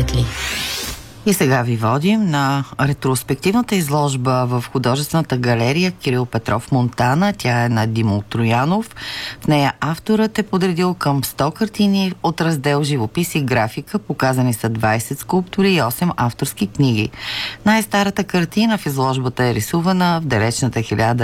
ли? И сега ви водим на ретроспективната изложба в художествената галерия Кирил Петров, Монтана. Тя е на Димо Троянов. В нея авторът е подредил към 100 картини от раздел живопис и графика. Показани са 20 скулптури и 8 авторски книги. Най-старата картина в изложбата е рисувана в далечната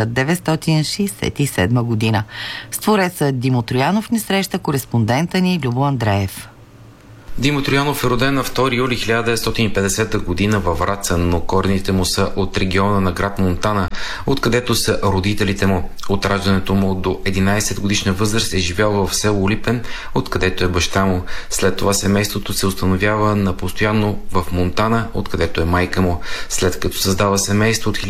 1967 година. С твореца Димо Троянов ни среща кореспондента ни Любо Андреев. Димо Троянов е роден на 2 юли 1950 година във Враца, но корените му са от региона на град Монтана, откъдето са родителите му. От раждането му до 11 годишна възраст е живял в село Липен, откъдето е баща му. След това семейството се установява на постоянно в Монтана, откъдето е майка му. След като създава семейство от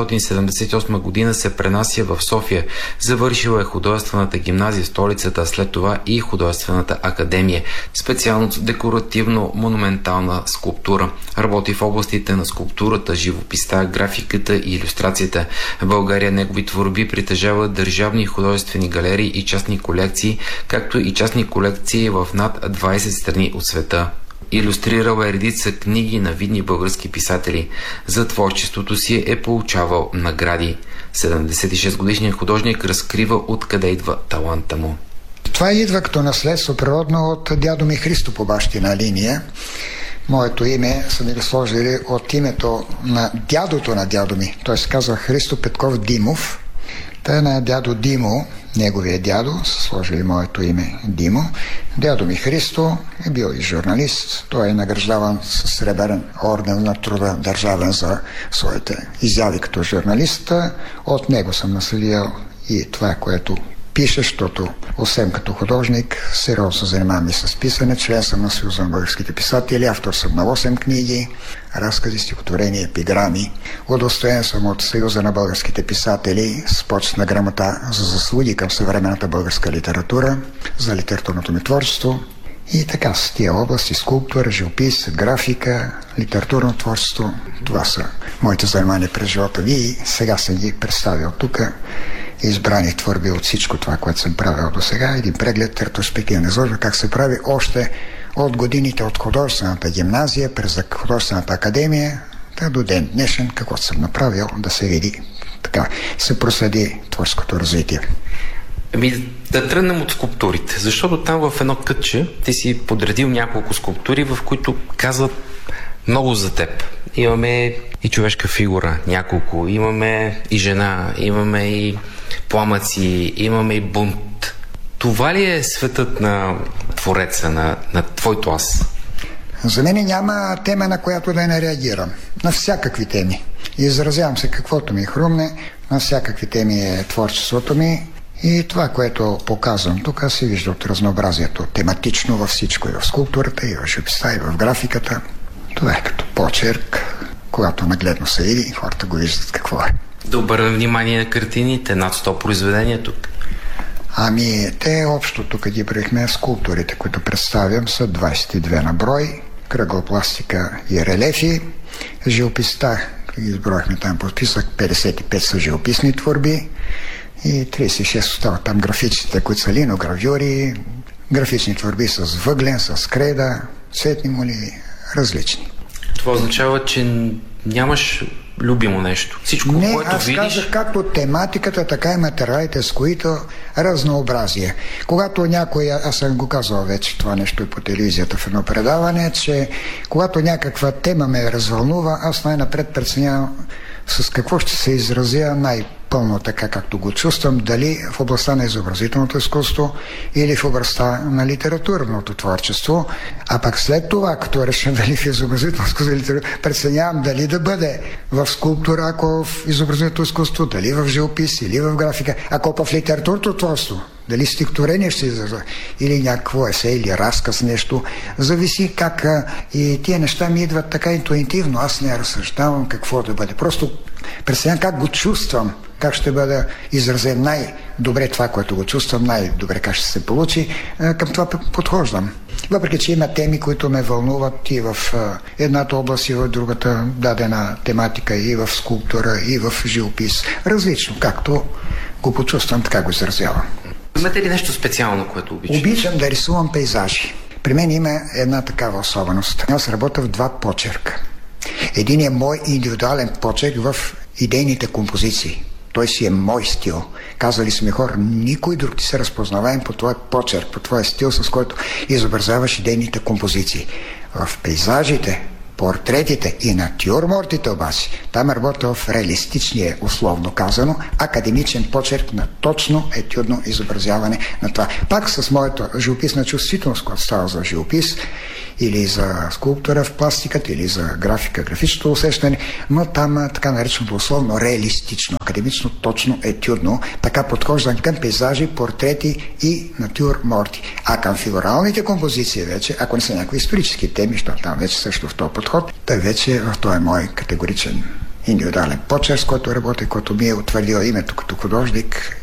1978 година се пренася в София. Завършила е художествената гимназия в столицата, а след това и художествената академия. Специалност декоративно-монументална скулптура. Работи в областите на скулптурата, живописта, графиката и илюстрацията. В България негови творби притежават държавни художествени галерии и частни колекции, както и частни колекции в над 20 страни от света. Илюстрирал е редица книги на видни български писатели. За творчеството си е получавал награди. 76-годишният художник разкрива откъде идва таланта му. Това идва като наследство природно от дядо ми Христо по бащина линия. Моето име са ми сложили от името на дядо ми. Той се казва Христо Петков Димов. Та на дядо Димо, неговия дядо, са сложили моето име Димо. Дядо ми Христо е бил и журналист. Той е награждаван с сребърен орден на труда държавен за своите изяви като журналист. От него съм наследил и това, което пише, защото освен като художник, сериозно занимавам и с писане. Член съм на Съюза на българските писатели, автор съм на 8 книги, разкази, стихотворения, епиграми. Удостоен съм от Съюза на българските писатели с почетна грамота за заслуги към съвременната българска литература, за литературното ми творчество. И така с тия области: скулптура, живопис, графика, литературно творчество. Това са моите занимания през живота ви и сега съм ги представил тук. Избрани творби от всичко това, което съм правил до сега. Един преглед, ретроспективна изложба, как се прави още от годините от художествената гимназия през художествената академия до ден днешен, какво съм направил, да се види, така се проследи творческото развитие. Да тръгнем от скулптурите, защото там в едно кътче ти си подредил няколко скулптури, в които казват много за теб. Имаме и човешка фигура, няколко, имаме и жена, имаме и пламъци, имаме и бунт. Това ли е светът на твореца, на твоето аз? За мен няма тема, на която да не реагирам. На всякакви теми. Изразявам се каквото ми хрумне, на всякакви теми е творчеството ми. И това, което показвам тук, се вижда от разнообразието. Тематично във всичко. И в скулптурата, и в живописта, и в графиката. Това е като почерк, когато нагледно се види, хората го виждат какво е. Да обърнем внимание на картините, над 100 произведения тук. Те общо тук ги броихме. Скулптурите, които представям, са 22 на брой, кръгла пластика и релефи. Живописта, ги изброихме там, подписах 55 са живописни творби и 36 остават там графичните, които са линогравюри, графични творби с въглен, с креда, цветни моливи, различни. Това означава, че нямаш любимо нещо. Всичко, не, което аз видиш... казах както тематиката, така и материалите, с които разнообразие. Когато някой, аз съм го казал вече това нещо и по телевизията в едно предаване, че когато някаква тема ме развълнува, аз най-напред преценявам с какво ще се изразя най-пълно така, както го чувствам, дали в областта на изобразителното изкуство или в областта на литературното творчество. А пък след това, като реша дали в изобразителното изкуство, преценявам дали да бъде в скулптура, ако в изобразителното изкуство, дали в живопис или в графика, ако в литературното творчество, дали стихотворение ще се изразя, или някакво есе, или разказ, нещо. Зависи как и тия неща ми идват така интуитивно. Аз не разсъждавам какво да бъде. Просто преценявам как го чувствам, как ще бъде изразен най-добре това, което го чувствам, най-добре как ще се получи. Към това подхождам. Въпреки че има теми, които ме вълнуват и в едната област, и в другата дадена тематика, и в скулптура, и в живопис. Различно, както го почувствам, така го изразявам. Имате ли нещо специално, което обичате? Обичам да рисувам пейзажи. При мен има една такава особеност. Аз работя в два почерка. Един е мой индивидуален почерк в идейните композиции. Той си е мой стил. Казали сме хора, никой друг ти се разпознаваем по твой почерк, по твой стил, с който изобразяваш идейните композиции. В пейзажите, портретите и натюрмортите обаче, там работя в реалистичния, условно казано, академичен почерк на точно етюдно изобразяване на това. Пак с моята живописна чувствителност, която става за живопис, или за скулптура в пластиката, или за графика, графичното усещане, но там така нареченото условно реалистично, академично, точно, етюдно, така подхождам към пейзажи, портрети и натюрморти. А към фигуралните композиции вече, ако не са някакви исторически теми, защото там вече също в този подход, той вече в този мой категоричен индивидуален почерк, с който работя, който ми е утвърдил името като художник,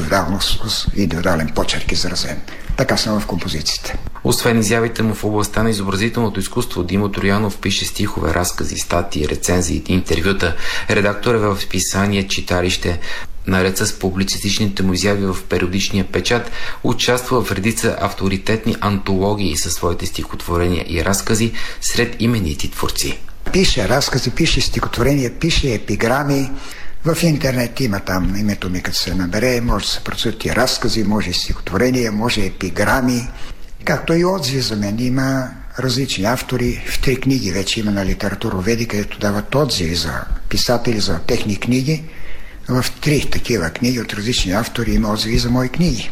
индивидуален почерк изразен. Така съм в композициите. Освен изявите му в областта на изобразителното изкуство, Димо Троянов пише стихове, разкази, статии, рецензии, интервюта. Редактор е в списание Читалище. Наред с публицистичните му изяви в периодичния печат, участва в редица авторитетни антологии със своите стихотворения и разкази сред именити творци. Пише разкази, пише стихотворения, пише епиграми. В интернет има там името ми, като се набере, може да се прочитат и разкази, може и стихотворения, може епиграми, както и отзиви за мен. Има различни автори, в 3 книги вече има на литературоведи, където дават отзиви за писатели, за техни книги. В 3 такива книги от различни автори има отзиви за мои книги.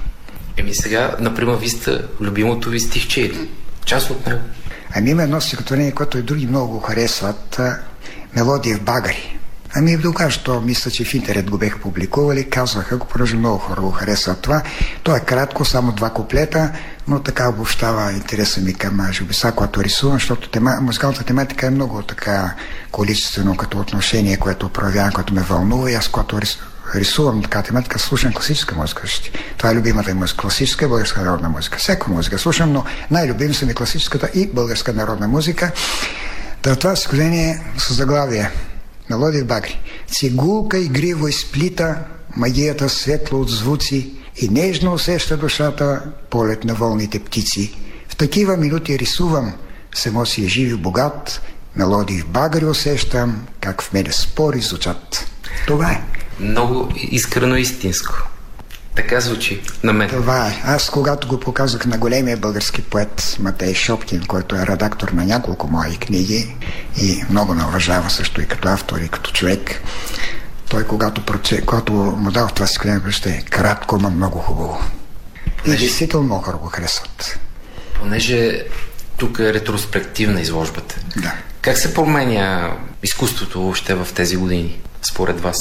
Сега, например, ви сте любимото ви стихче или част от него? Има едно стихотворение, което и други много го харесват, Мелодия в Багари. Тогава, що мисля, че в интернет го беха публикували, казваха го, понеже много хора го харесват това. То е кратко, само 2 куплета, но така обобщава интереса ми към живописа, когато рисувам, защото музикалната тематика е много така количествено като отношение, което проявявам, което ме вълнува, и аз когато рисувам така тематика, слушам класическа музика. Това е любимата музика. Класическа българска народна музика. Всяка музика слушам, но най-любим са ми класическата и българска народна музика. Това стихотворение с заглавие Мелодия в Багари. Цигулка игриво изплита магията светло от звуци и нежно усеща душата полет на волните птици. В такива минути рисувам, само си е жив и богат, мелодии в Багари усещам, как в мене спори звучат. Това е. Много искрено истинско. Така звучи на мен. Това е. Аз когато го показах на големия български поет Матей Шопкин, който е редактор на няколко мои книги и много ме уважава също и като автор, и като човек, той когато му дал това стихотворение, ще кратко, но много хубаво. И действително много хора го харесват. Понеже тук е ретроспективна изложбата. Да. Как се променя изкуството въобще в тези години, според вас?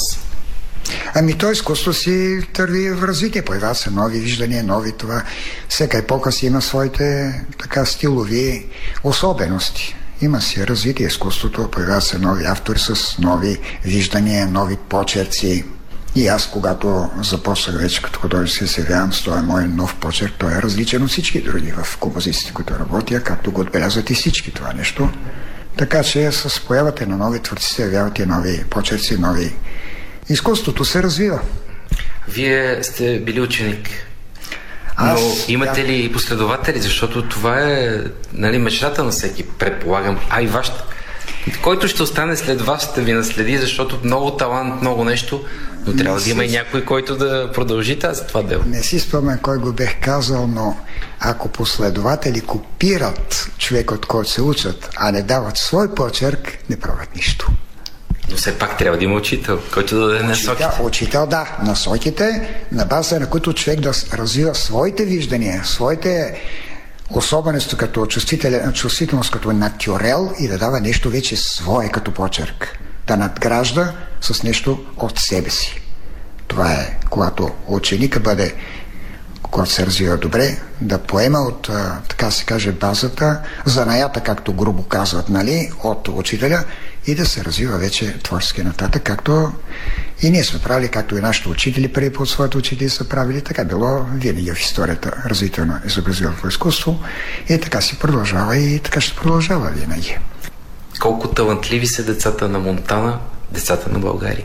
То изкуство си търви в развитие, появяват се нови виждания, нови това. Всяка епоха си има своите така стилови особености. Има си развитие изкуството, появяват се нови автори с нови виждания, нови почерци. И аз, когато започнах вече като художник, се явявам с този мой нов почерк, той е различен от всички други в композициите, които работя, както го отбелязват и всички това нещо. Така че с появата на нови творци се явяват и нови почерци, нови. Изкуството се развива. Вие сте били ученик. Но имате ли последователи? Защото това е мечтата на всеки, предполагам. И вашата. Който ще остане след вас, ще ви наследи, защото много талант, много нещо, но трябва да има и някой, който да продължи това дело. Не си спомням кой го бех казал, но ако последователи копират човек, от който се учат, а не дават свой почерк, не правят нищо. Но все пак трябва да има учител, който да даде насоките. Учител, да. Насоките, на база на които човек да развива своите виждания, своите особености като чувствителност, като натюрел и да дава нещо вече свое като почерк. Да надгражда с нещо от себе си. Това е, когато ученика бъде, когато се развива добре, да поема от, така се каже, базата, занаята, както грубо казват, от учителя, и да се развива вече творчески нататък, както и ние сме правили, както и нашите учители преди под своите учители са правили. Така било винаги в историята развитие на изобразителното изкуство и така си продължава и така ще продължава винаги. Колко талантливи са децата на Монтана, децата на България?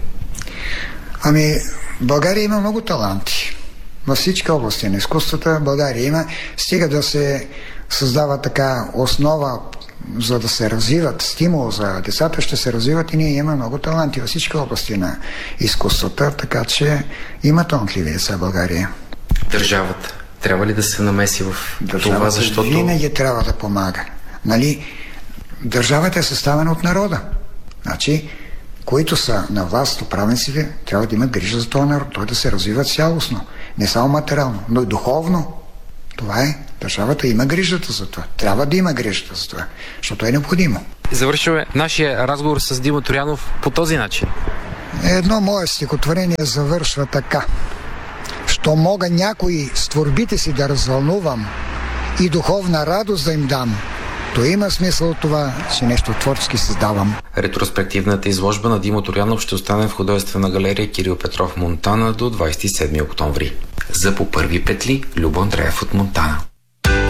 България има много таланти. Във всички области на изкуствата България има, стига да се създава така основа, за да се развиват, стимул за децата, ще се развиват и ние имаме много таланти във всички области на изкуствата, така че има талантливи деца в България. Държавата трябва ли да се намеси в това, защото... винаги трябва да помага. Нали? Държавата е съставена от народа. Значи, които са на власт, управниците, трябва да имат грижа за този народ, той да се развива цялостно. Не само материално, но и духовно. Това е. Държавата има грижата за това. Трябва да има грижата за това, защото е необходимо. Завършваме нашия разговор с Димо Троянов по този начин. Едно мое стихотворение завършва така. Що мога някои с творбите си да развълнувам и духовна радост да им дам, то има смисъл от това, че нещо творчески създавам. Ретроспективната изложба на Димо Троянов ще остане в художествена галерия Кирил Петров, Монтана до 27 октомври. За по първи петли Любо Андреев от Монтана.